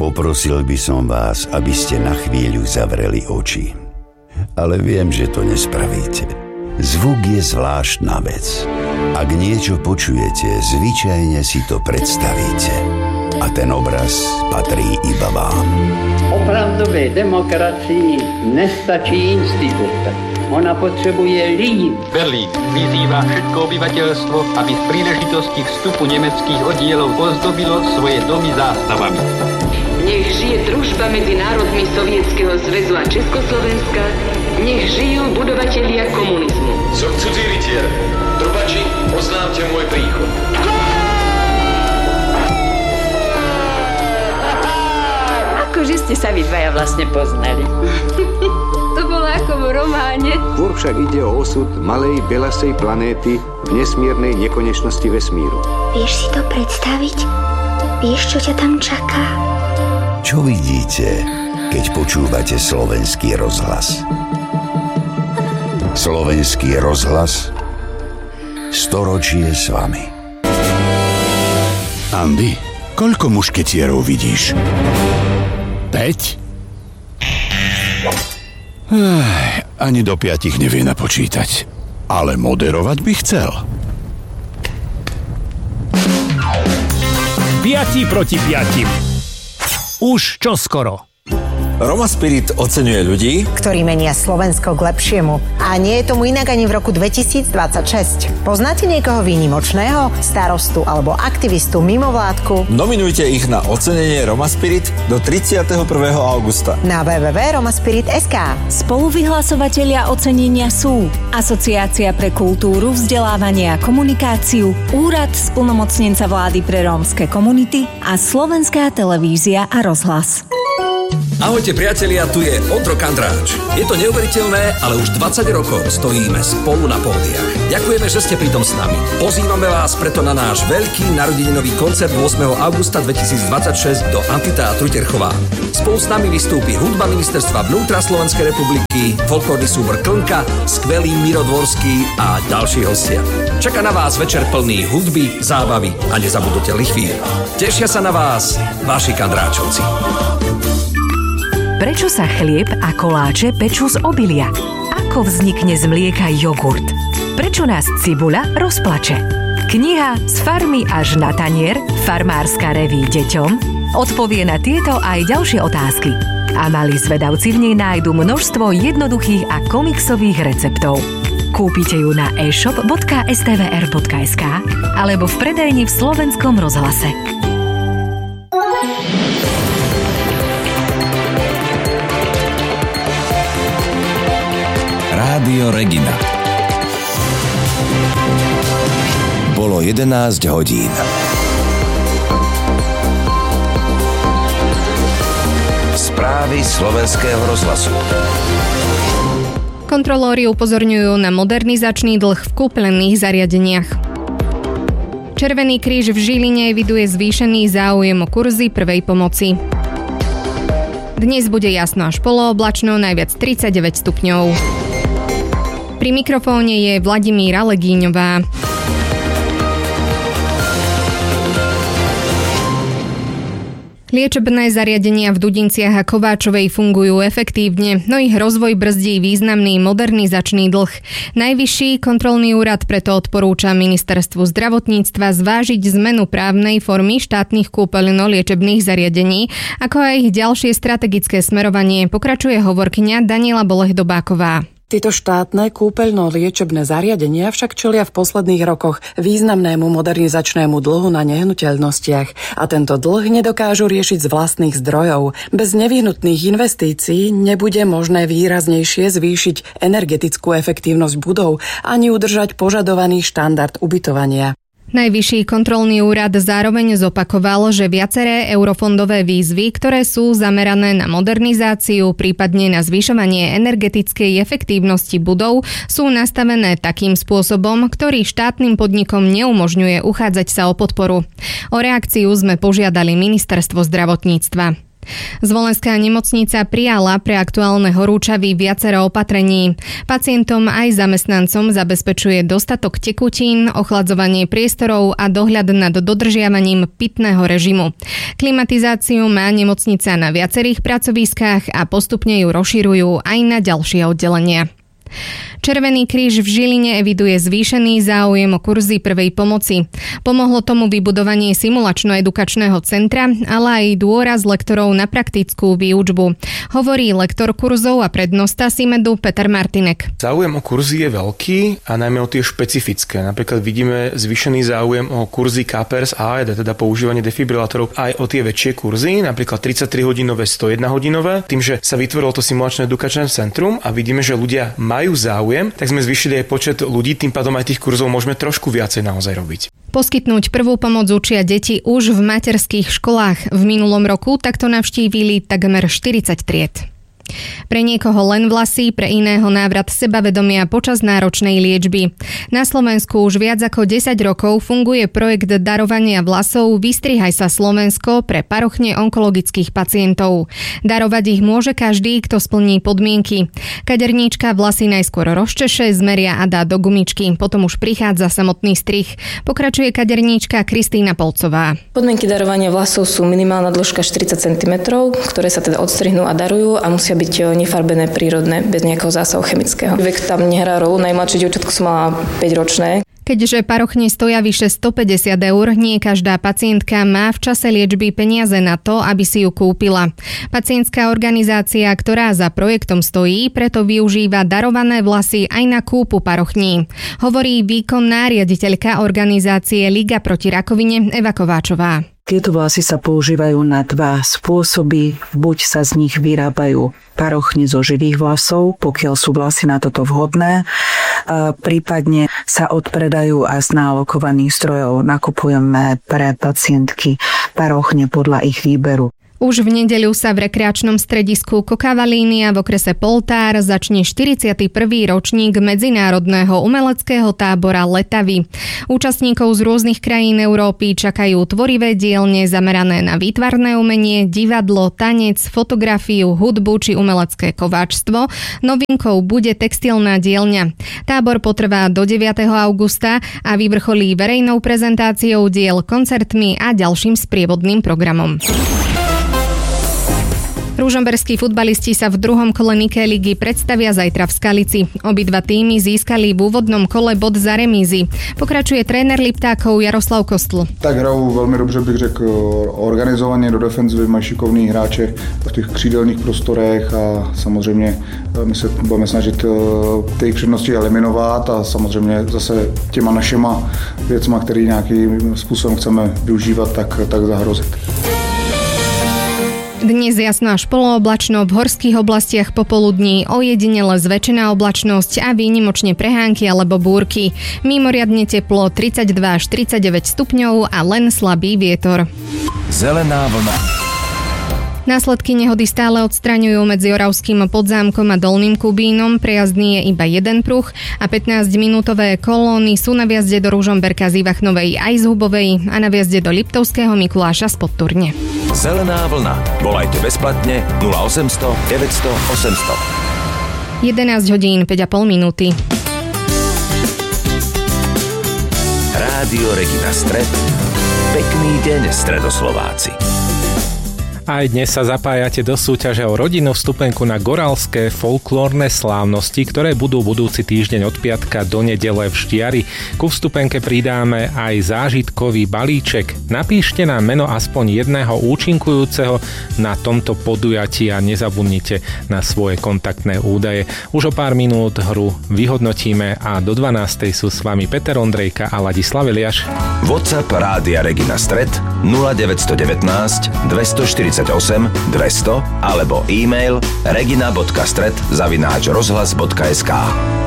Poprosil by som vás, aby ste na chvíľu zavreli oči. Ale viem, že to nespravíte. Zvuk je zvláštna vec. Ak niečo počujete, zvyčajne si to predstavíte. A ten obraz patrí iba vám. Opravdové demokracii nestačí institut. Ona potřebuje lidi. Berlín vyzývá všetko obyvateľstvo, aby v príležitosti vstupu nemeckých oddielov ozdobilo svoje domy zástavami. Nech žije družba medzi národmi Sovietskeho zväzu a Československa. Nech žijú budovatelia komunizmu. Som cudzí rytier. Trubači, oznámte môj príchod. Akože ste sa vy dvaja vlastne poznali. To bolo ako v románe. Skôr však ide o osud malej belasej planéty v nesmiernej nekonečnosti vesmíru. Vieš si to predstaviť? Vieš, čo ťa tam čaká? Čo vidíte, keď počúvate Slovenský rozhlas? Slovenský rozhlas, storočie s vami. Andy, koľko mušketierov vidíš? 5? Ani do 5 nevie napočítať. Ale moderovať by chcel. 5 proti 5. Už čoskoro. Roma Spirit oceňuje ľudí, ktorí menia Slovensko k lepšiemu. A nie je tomu inak ani v roku 2026. Poznáte niekoho výnimočného? Starostu alebo aktivistu mimovládku? Nominujte ich na ocenenie Roma Spirit do 31. augusta. Na www.romaspirit.sk. Spoluvyhlasovatelia ocenenia sú Asociácia pre kultúru, vzdelávanie a komunikáciu, Úrad splnomocnenca vlády pre rómske komunity a Slovenská televízia a rozhlas. Ahojte priatelia, tu je Ondro Kandráč. Je to neuveriteľné, ale už 20 rokov stojíme spolu na pódiach. Ďakujeme, že ste pritom s nami. Pozývame vás preto na náš veľký narodeninový koncert 8. augusta 2026 do Amfiteátru Terchová. Spolu s nami vystúpi hudba Ministerstva vnútra Slovenskej republiky, folklórny súbor Klnka, skvelý Miro Dvorský a ďalší hostia. Čaká na vás večer plný hudby, zábavy a nezabudnutelných chvíľ. Tešia sa na vás vaši Kandráčovci. Prečo sa chlieb a koláče pečú z obilia? Ako vznikne z mlieka jogurt? Prečo nás cibuľa rozplače? Kniha Z farmy až na tanier, farmárska reví deťom, odpovie na tieto aj ďalšie otázky. A malí zvedavci v nej nájdu množstvo jednoduchých a komiksových receptov. Kúpite ju na e-shop.stvr.sk alebo v predajni v Slovenskom rozhlase. Rádio Regina. Bolo 11 hodín. Správy Slovenského rozhlasu. Kontrolóri upozorňujú na modernizačný dlh v kúpeľných zariadeniach. Červený kríž v Žiline eviduje zvýšený záujem o kurzy prvej pomoci. Dnes bude jasno až polooblačno, najviac 39 stupňov. Pri mikrofóne je Vladimíra Legíňová. Liečebné zariadenia v Dudinciach a Kováčovej fungujú efektívne, no ich rozvoj brzdí významný modernizačný dlh. Najvyšší kontrolný úrad preto odporúča ministerstvu zdravotníctva zvážiť zmenu právnej formy štátnych kúpeľno-liečebných zariadení, ako aj ich ďalšie strategické smerovanie, pokračuje hovorkyňa Daniela Bolech-Dobáková. Tieto štátne kúpeľno-liečebné zariadenia však čelia v posledných rokoch významnému modernizačnému dlhu na nehnuteľnostiach a tento dlh nedokážu riešiť z vlastných zdrojov. Bez nevyhnutných investícií nebude možné výraznejšie zvýšiť energetickú efektívnosť budov ani udržať požadovaný štandard ubytovania. Najvyšší kontrolný úrad zároveň zopakoval, že viaceré eurofondové výzvy, ktoré sú zamerané na modernizáciu, prípadne na zvyšovanie energetickej efektívnosti budov, sú nastavené takým spôsobom, ktorý štátnym podnikom neumožňuje uchádzať sa o podporu. O reakciu sme požiadali ministerstvo zdravotníctva. Zvolenská nemocnica prijala pre aktuálne horúčavy viacero opatrení. Pacientom aj zamestnancom zabezpečuje dostatok tekutín, ochladzovanie priestorov a dohľad nad dodržiavaním pitného režimu. Klimatizáciu má nemocnica na viacerých pracoviskách a postupne ju rozširujú aj na ďalšie oddelenia. Červený kríž v Žiline eviduje zvýšený záujem o kurzy prvej pomoci. Pomohlo tomu vybudovanie simulačno-edukačného centra, ale aj dôraz lektorov na praktickú výučbu. Hovorí lektor kurzov a prednosta SIMEDu Peter Martinek. Záujem o kurzy je veľký a najmä o tie špecifické. Napríklad vidíme zvýšený záujem o kurzy KPRS AED, teda používanie defibrilátorov, aj o tie väčšie kurzy, napríklad 33-hodinové, 101-hodinové. Tým, že sa vytvorilo to simulačno-edukačné centrum a vidíme, že ľudia majú záujem, tak sme zvýšili aj počet ľudí, tým pádom aj tých kurzov môžeme trošku viacej naozaj robiť. Poskytnúť prvú pomoc učia deti už v materských školách. V minulom roku takto navštívili takmer 40 tried. Pre niekoho len vlasy, pre iného návrat sebavedomia počas náročnej liečby. Na Slovensku už viac ako 10 rokov funguje projekt darovania vlasov Vystrihaj sa Slovensko pre parochne onkologických pacientov. Darovať ich môže každý, kto splní podmienky. Kaderníčka vlasy najskôr rozčeše, zmeria a dá do gumičky. Potom už prichádza samotný strih. Pokračuje kaderníčka Kristýna Polcová. Podmienky darovania vlasov sú minimálna dĺžka 40 cm, ktoré sa teda odstrihnú a darujú a musia byť nefarbené, prírodné, bez nejakého zásahu chemického. Vek tam nehrá rolu, najmladšie dievčatko som mala 5-ročné. Keďže parochne stoja vyše 150 eur, nie každá pacientka má v čase liečby peniaze na to, aby si ju kúpila. Pacientská organizácia, ktorá za projektom stojí, preto využíva darované vlasy aj na kúpu parochní. Hovorí výkonná riaditeľka organizácie Liga proti rakovine Eva Kováčová. Tieto vlasy sa používajú na dva spôsoby. Buď sa z nich vyrábajú parochne zo živých vlasov, pokiaľ sú vlasy na toto vhodné. Prípadne sa odpredajú a z nálokovaných zdrojov nakupujeme pre pacientky parochne podľa ich výberu. Už v nedeľu sa v rekreačnom stredisku Kokavalínia v okrese Poltár začne 41. ročník medzinárodného umeleckého tábora Letavy. Účastníkov z rôznych krajín Európy čakajú tvorivé dielne zamerané na výtvarné umenie, divadlo, tanec, fotografiu, hudbu či umelecké kováčstvo. Novinkou bude textilná dielňa. Tábor potrvá do 9. augusta a vyvrcholí verejnou prezentáciou diel, koncertmi a ďalším sprievodným programom. Ružomberskí futbalisti sa v druhom kole Nike ligy predstavia zajtra v Skalici. Obidva týmy získali v úvodnom kole bod za remízy. Pokračuje tréner Liptákov Jaroslav Kostl. Tak hrajou velmi dobře, bych řekl, organizovaně do defenzivy, mají šikovní hráče v těch křídelných prostorech a samozřejmě my se budeme snažit ty přednosti eliminovat a samozřejmě zase těma našima věcma, který nějakým způsobem chceme využívat, tak zahrozit. Dnes jasno až polooblačno, v horských oblastiach popoludní ojedinele zväčšená oblačnosť a výnimočne prehánky alebo búrky. Mimoriadne teplo 32 až 39 stupňov a len slabý vietor. Zelená vlna. Následky nehody stále odstraňujú medzi Oravským Podzámkom a Dolným Kubínom. Prejazdný je iba jeden pruh a 15-minútové kolóny sú na vjazde do Ružomberka z Ivachnovej aj z Hubovej a na vjazde do Liptovského Mikuláša z Podturne. Zelená vlna. Volajte bezplatne 0800 900 800. 11 hodín 5,5 minúty. Rádio Regina Stred. Pekný deň, Stredoslováci. Aj dnes sa zapájate do súťaže o rodinnú vstupenku na goralské folklórne slávnosti, ktoré budú budúci týždeň od piatka do nedele v Štiari. Ku vstupenke pridáme aj zážitkový balíček. Napíšte nám meno aspoň jedného účinkujúceho na tomto podujatí a nezabudnite na svoje kontaktné údaje. Už o pár minút hru vyhodnotíme a do 12. sú s vami Peter Ondrejka a Ladislav Eliáš. WhatsApp Rádia Regina Stred 0919 248 200 alebo e-mail regina.stred@rozhlas.sk.